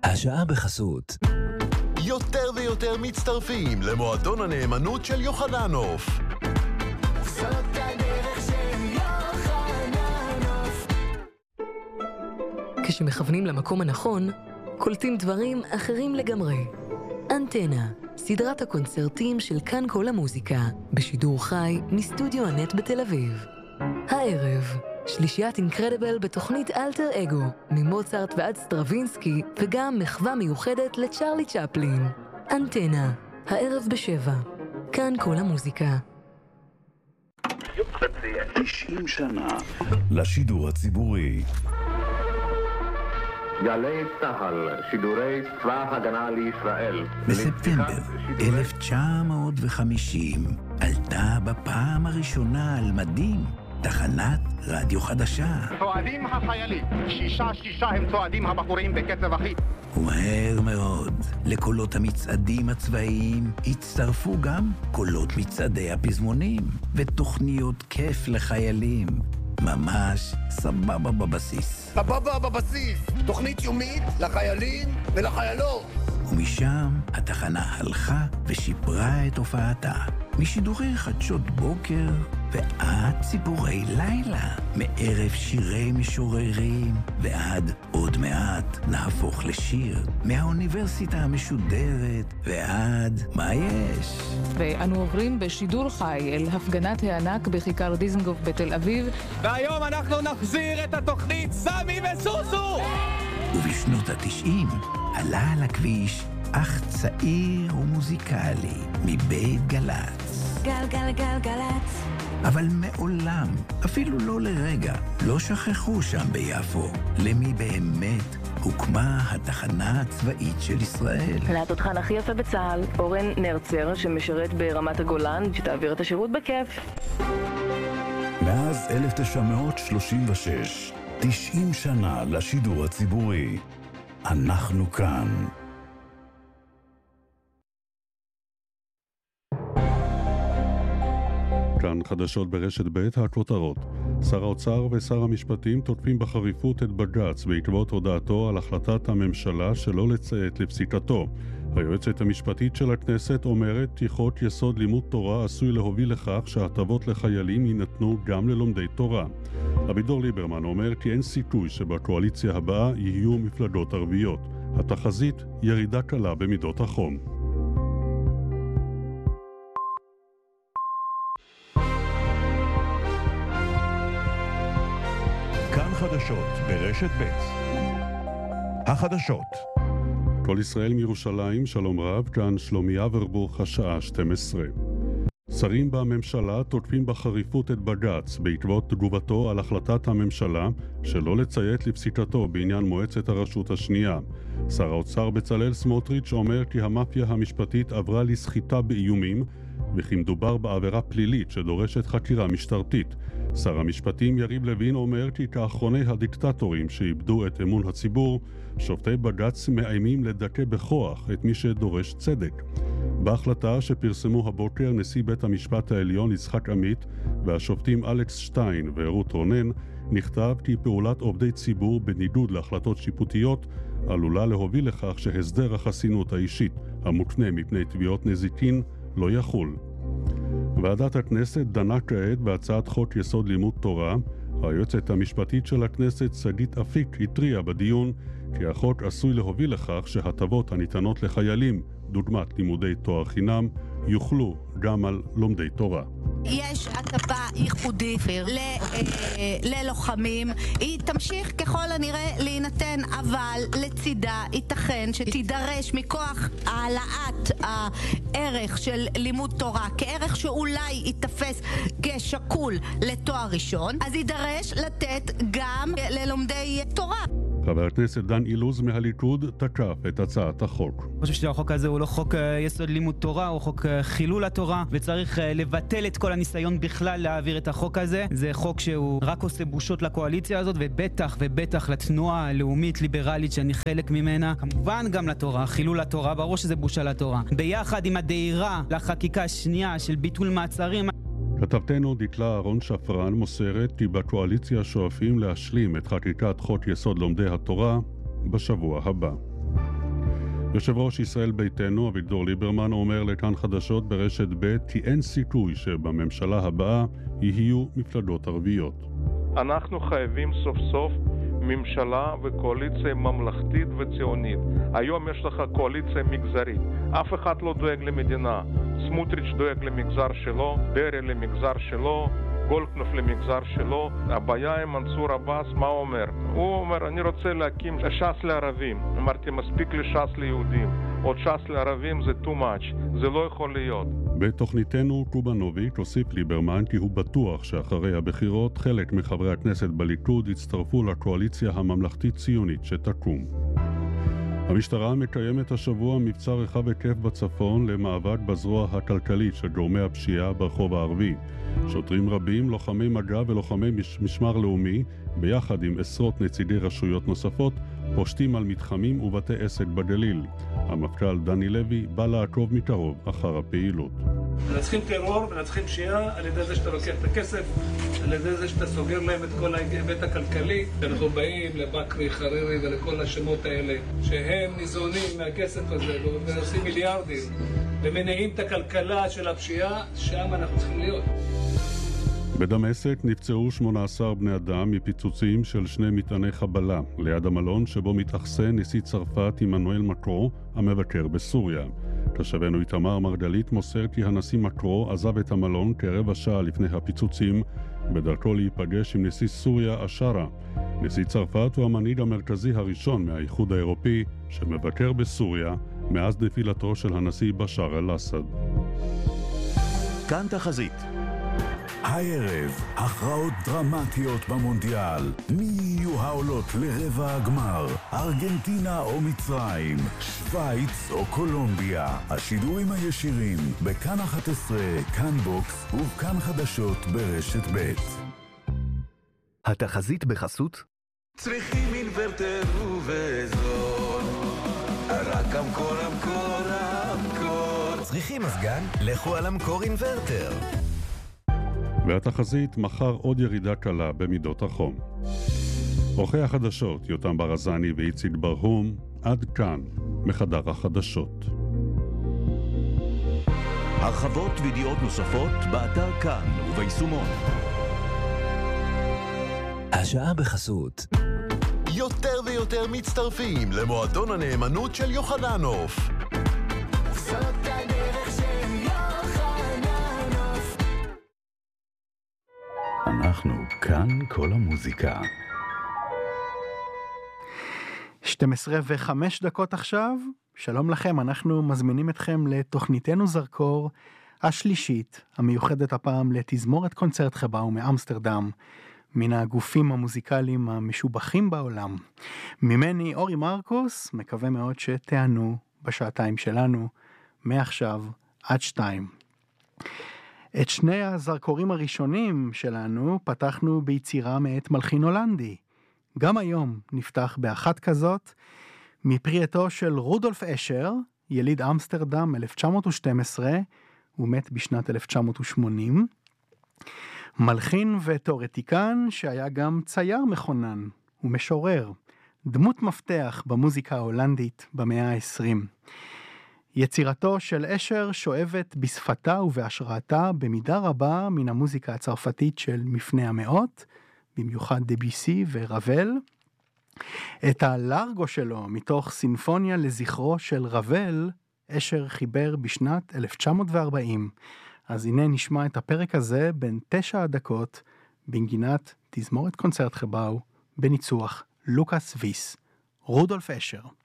השעה בחסות. יותר ויותר מצטרפים למועדון הנאמנות של יוחננוף. זאת הדרך של יוחננוף. כשמכוונים למקום הנכון, קולטים דברים אחרים לגמרי. אנטנה, סדרת הקונצרטים של כאן כל המוזיקה, בשידור חי מסטודיו הנט בתל אביב. הערב, שלישיית אינקרדיבל בתוכנית אלטר אגו, ממוצרט ועד סטרווינסקי, וגם מחווה מיוחדת לצ'רלי צ'פלין. אנטנה, הערב ב7. כאן כל המוזיקה. 90 שנה לשידור הציבורי. גלי צהל, שידורי צבא הגנה לישראל. בספטמבר 1950 עלתה בפעם הראשונה על מדים תחנת רדיו חדשה. צועדים החיילים, שישה הם צועדים הבחורים בקצב אחיד. ומהר מאוד לקולות המצעדים הצבאיים הצטרפו גם קולות מצעדי הפזמונים ותוכניות כיף לחיילים. ממש סבבה בבסיס. סבבה בבסיס, תוכנית יומית לחיילים ולחיילות. ומשם התחנה הלכה ושיפרה את הופעתה. משידורי חדשות בוקר ועד ציפורי לילה. מערב שירי משוררים ועד עוד מעט נהפוך לשיר. מהאוניברסיטה המשודרת ועד מה יש. ואנו עוברים בשידור חי אל הפגנת הענק בכיכר דיזנגוף בתל אביב. והיום אנחנו נחזיר את התוכנית סמי וסוסו! ובשנות ה-90 עלה על הכביש אח צעיר ומוזיקלי מבית גלץ. גלגלגלגלץ. אבל מעולם, אפילו לא לרגע, לא שכחו שם ביפו למי באמת הוקמה התחנה הצבאית של ישראל. התותחן הכי יפה בצה"ל, אורן נרצר, שמשרת ברמת הגולן, שתעביר את השירות בכיף. מאז 1936, 90 שנה לשידור הציבורי. אנחנו כאן. כאן חדשות ברשת ב' הכותרות. שר האוצר ושר המשפטים תוקפים בחריפות את בג"ץ בעקבות הודעתו על החלטת הממשלה שלא לציית לפסיקתו. היועצת המשפטית של הכנסת אומרת כי חוק יסוד לימוד תורה עשוי להוביל לכך שההטבות לחיילים יינתנו גם ללומדי תורה. אביגדור ליברמן אומר כי אין סיכוי שבקואליציה הבאה יהיו מפלגות ערביות. התחזית ירידה קלה במידות החום. כאן חדשות ברשת ב'. החדשות. כל ישראל מירושלים, שלום רב, כאן שלומי אברבוך, השעה 12. שרים בממשלה תוקפים בחריפות את בג"ץ בעקבות תגובתו על החלטת הממשלה שלא לציית לפסיקתו בעניין מועצת הרשות השנייה. שר האוצר בצלאל סמוטריץ' אומר כי המאפיה המשפטית עברה לסחיטה באיומים וכי מדובר בעבירה פלילית שדורשת חקירה משטרתית. שר המשפטים יריב לוין אומר כי כאחרוני הדיקטטורים שאיבדו את אמון הציבור, שופטי בג"ץ מאיימים לדכא בכוח את מי שדורש צדק. בהחלטה שפרסמו הבוקר נשיא בית המשפט העליון יצחק עמית והשופטים אלכס שטיין ורות רונן, נכתב כי פעולת עובדי ציבור בניגוד להחלטות שיפוטיות עלולה להוביל לכך שהסדר החסינות האישית המוקנה מפני תביעות נזיקין לא יחול. ועדת הכנסת דנה כעת בהצעת חוק יסוד לימוד תורה. היועצת המשפטית של הכנסת שגית אפיק התריעה בדיון כי החוק עשוי להוביל לכך שהטבות הניתנות לחיילים, דוגמת לימודי תואר חינם, יוכלו גם על לומדי תורה. יש הטבה ייחודית ללוחמים, היא תמשיך ככל הנראה להינתן, אבל לצידה ייתכן שתידרש מכוח העלאת הערך של לימוד תורה כערך שאולי יתפס כשקול לתואר ראשון, אז יידרש לתת גם ללומדי תורה. חבר הכנסת דן אילוז מהליכוד תקף את הצעת החוק. אני חושב שהחוק הזה הוא לא חוק יסוד לימוד תורה, הוא חוק חילול התורה, וצריך לבטל את כל הניסיון בכלל להעביר את החוק הזה. זה חוק שהוא רק עושה בושות לקואליציה הזאת, ובטח לתנועה הלאומית ליברלית שאני חלק ממנה. כמובן גם לתורה, חילול התורה, ברור שזה בושה לתורה. ביחד עם הדהירה לחקיקה השנייה של ביטול מעצרים. כתבתנו דקלה אהרון שפרן מוסרת כי בקואליציה שואפים להשלים את חקיקת חוק יסוד לומדי התורה בשבוע הבא. יושב ראש ישראל ביתנו, אביגדור ליברמן, אומר לכאן חדשות ברשת ב' כי אין סיכוי שבממשלה הבאה יהיו מפלגות ערביות. אנחנו חייבים סוף סוף ממשלה וקואליציה ממלכתית וציונית. היום יש לך קואליציה מגזרית. אף אחד לא דואג למדינה. סמוטריץ' דואג למגזר שלו, דרעי למגזר שלו, גולדקנופ למגזר שלו. הבעיה עם מנסור עבאס, מה הוא אומר? הוא אומר, אני רוצה להקים ש"ס לערבים. אמרתי, מספיק לש"ס ליהודים. עוד ש"ס לערבים זה too much. זה לא יכול להיות. בתוכניתנו קובנוביץ' הוסיף ליברמן כי הוא בטוח שאחרי הבחירות חלק מחברי הכנסת בליכוד יצטרפו לקואליציה הממלכתית ציונית שתקום. המשטרה מקיימת השבוע מבצע רחב היקף בצפון למאבק בזרוע הכלכלית של גורמי הפשיעה ברחוב הערבי. שוטרים רבים, לוחמי מג"ב ולוחמי משמר לאומי, ביחד עם עשרות נציגי רשויות נוספות, פושטים על מתחמים ובתי עסק בגליל. המפכ"ל דני לוי בא לעקוב מקרוב אחר הפעילות. מנצחים טרור, מנצחים פשיעה על ידי זה שאתה לוקח את הכסף, על ידי זה שאתה סוגר להם את כל ההיבט הכלכלי. אנחנו באים לבקרי, חרירי ולכל השמות האלה שהם ניזונים מהכסף הזה ועושים מיליארדים ומניעים את הכלכלה של הפשיעה, שם אנחנו צריכים להיות. בדמשק נפצעו 18 בני אדם מפיצוצים של 2 מטעני חבלה ליד המלון שבו מתאכסן נשיא צרפת עמנואל מקרו המבקר בסוריה. תושבנו איתמר מרגלית מוסר כי הנשיא מקרו עזב את המלון כרבע שעה לפני הפיצוצים בדרכו להיפגש עם נשיא סוריה אשרה. נשיא צרפת הוא המנהיג המרכזי הראשון מהאיחוד האירופי שמבקר בסוריה מאז נפילתו של הנשיא בשאר אל-אסד. כאן תחזית. הערב, הכרעות דרמטיות במונדיאל. מי יהיו העולות לרבע הגמר? ארגנטינה או מצרים? שוויץ או קולומביה? השידורים הישירים בכאן 11, כאן בוקס וכאן חדשות ברשת ב'. התחזית בחסות? צריכים אינוורטר ובזול, רק אמקור, אמקור, אמקור. צריכים מזגן? לכו על אמקור אינוורטר. והתחזית מחר עוד ירידה קלה במידות החום. עורכי החדשות יותם ברזני ואיציק ברהום, עד כאן מחדר החדשות. הרחבות וידיעות נוספות באתר כאן וביישומון. השעה בחסות. יותר ויותר מצטרפים למועדון הנאמנות של יוחננוף. זאת הדרך של יוחננוף. אנחנו כאן כל המוזיקה. 12:05 עכשיו. שלום לכם, אנחנו מזמינים אתכם לתוכניתנו זרקור השלישית, המיוחדת הפעם לתזמורת קונצרט חבאו מאמסטרדם, מן הגופים המוזיקליים המשובחים בעולם. ממני אורי מרקוס, מקווה מאוד שתענו בשעתיים שלנו, מעכשיו עד 2. את שני הזרקורים הראשונים שלנו פתחנו ביצירה מאת מלחין הולנדי. גם היום נפתח באחת כזאת, מפרי של רודולף אשר, יליד אמסטרדם 1912, הוא מת בשנת 1980. מלחין ותיאורטיקן שהיה גם צייר מכונן ומשורר, דמות מפתח במוזיקה ההולנדית במאה ה-20. יצירתו של אשר שואבת בשפתה ובהשראתה במידה רבה מן המוזיקה הצרפתית של מפני המאות, במיוחד דביסי ורבל. את הלארגו שלו מתוך סינפוניה לזכרו של רבל, אשר חיבר בשנת 1940. אז הנה נשמע את הפרק הזה בין 9 דקות בנגינת תזמורת קונצרט חבאו בניצוח לוקאס ויס. רודולף אשר.